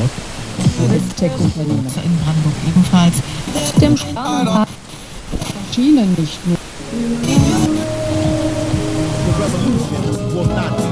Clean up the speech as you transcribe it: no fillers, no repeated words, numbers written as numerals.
Tech-Unternehmen. In Brandenburg ebenfalls. Dem Stern Schienen nicht nur.